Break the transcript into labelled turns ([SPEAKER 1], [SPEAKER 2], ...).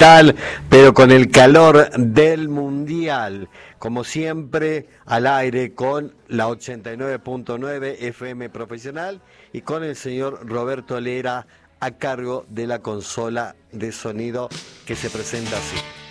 [SPEAKER 1] digital, pero con el calor del Mundial. Como siempre, al aire con la 89.9 FM Profesional y con el señor Roberto Lera a cargo de la consola de sonido que se presenta así.